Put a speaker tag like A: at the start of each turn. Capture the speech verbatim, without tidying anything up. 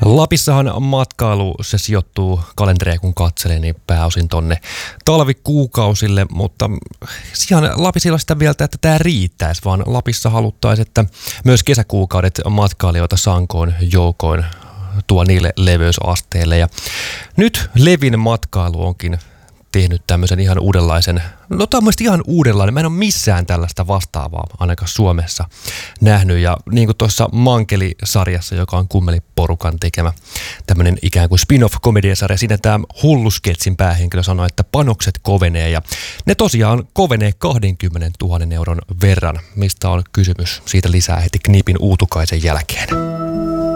A: Lapissahan matkailu, se sijoittuu kalenteria kun katselee, niin pääosin tonne talvikuukausille, mutta ihan Lapisilla sitä vielä, että tämä riittäisi, vaan Lapissa haluttaisiin, että myös kesäkuukaudet matkailijoita sankoon joukoin tuo niille leveysasteille. Ja nyt Levin matkailu onkin tehnyt tämmöisen ihan uudenlaisen, no tämä on mielestäni ihan uudenlainen, mä en ole missään tällaista vastaavaa ainakaan Suomessa nähnyt, ja niin kuin tuossa Mankeli-sarjassa, joka on Kummeli-porukan tekemä tämmöinen ikään kuin spin-off-komediasarja, siinä tämä hullusketsin päähenkilö sanoi, että panokset kovenee, ja ne tosiaan kovenee kaksikymmentätuhatta euron verran, mistä on kysymys, siitä lisää heti Knipin Uutukaisen jälkeen.